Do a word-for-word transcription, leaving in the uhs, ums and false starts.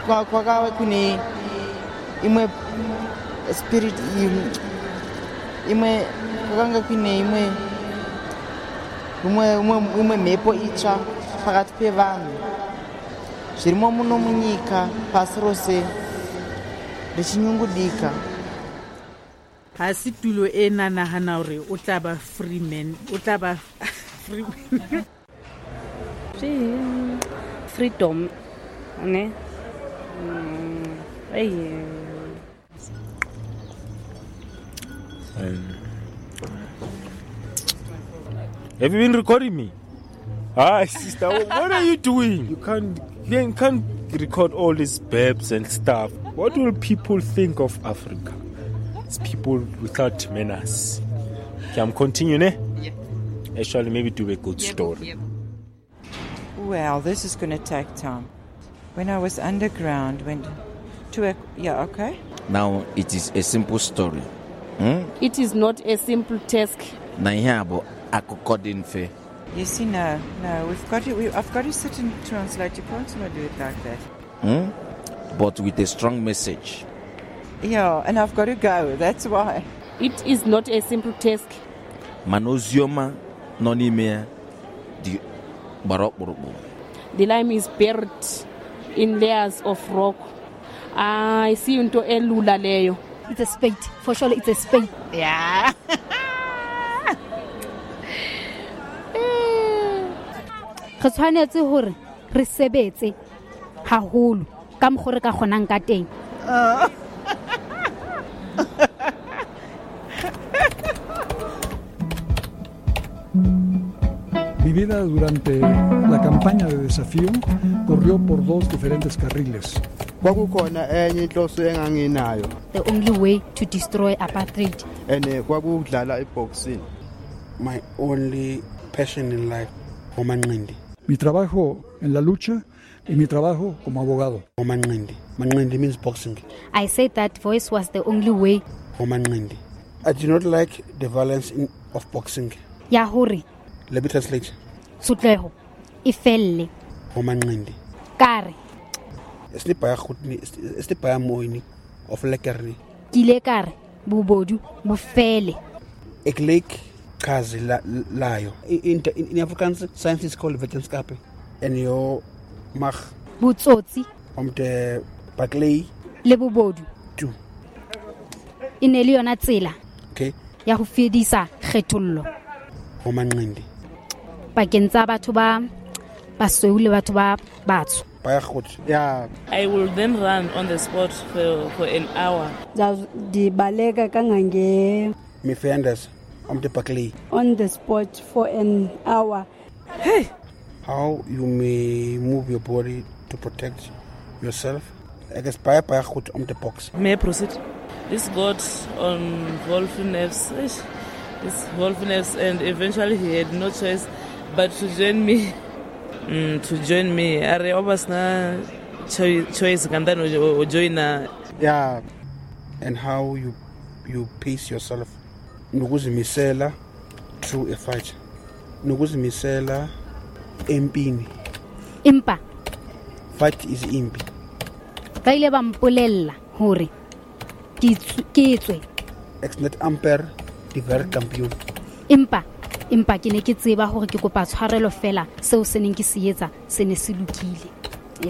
kwa kwa ka kune imwe spirit imwe kanga kune imwe imwe imwe imwe mepo itsva pakati pevanhu zvirimo muno munyika pasi rose richinyungudika. Ha se tulo e nanagana hore o tla ba free man o tla ba free freedom ne ai Have you been recording me? Ah, sister, what are you doing? You can't, you can't record all these babes and stuff. What will people think of Africa? It's people without manners. Okay, I'm continuing, eh? Yeah. Actually, maybe do a good Yeah, story. yeah. Well, this is going to take time. When I was underground, went to a... Yeah, okay. Now, it is a simple story. Hmm? It is not a simple task. Na ihabo akokodin fe. You see, no, no, we've got to... We, I've got to sit and translate. You can't sort of do it like that. Hmm? But with a strong message. Yeah, and I've got to go. That's why. It is not a simple task. Manozioma nonimea di barok borobo. The lime is buried in layers of rock. I see into elula leyo. It's a spade. For sure, it's a spade. Yeah. Re tshwanetse hore re sebetse haholo ka mogore ka kgonang ka teng. Mi vida durante la campaña de desafío corrió por dos diferentes carriles. Kwakukhona enye inhloso enganginayo. The only way to destroy apartheid. Ene kwakudlala iboxing. My only passion in life, Omanqindi. Mi trabajo en la lucha y mi trabajo como abogado. Omanqindi. Manqindi means boxing. I said that voice was the only way. Omanqindi. I do not like the violence in, of boxing. Ya hore. Let me translate. Sutleho. Ifelle. Omanqindi. Kare. Eslipa khutni eslipa moini of lekerni. Kile kare bubodu bufele. Eklek kazi la layo. In, in in Afrikaans science is called wetenskappe. En yo mag butsotsi om te baklei le bobodu tu. Inele yona tsela. Okay. Ya go fedisa kgethollo. Omanqindi. Pakeng tsa batho ba basweu le batho ba batsho. Yeah. I will then run on the spot for, for an hour. Di balega kangange. Me fenders on the baklei. On the spot for an hour. Hey. How you may move your body to protect yourself? I guess by by on the box. May I proceed? This got on Wolf nerves. This Wolf nerves, and eventually he had no choice but to join me. Mm, to join me. Are obas na choice kandano o join na. Yeah. And how you you pace yourself. Nukuzimisela through a fight. Nukuzimisela empini. Impa. Fight is impi. Ba ile ba mpolella hore ke ke tswe. Ex-net ampere di ver campion. Impa impa ke ne ke tseba hore ke kopa tshwarelo fela seo se neng ke se etsa se ne se lokile.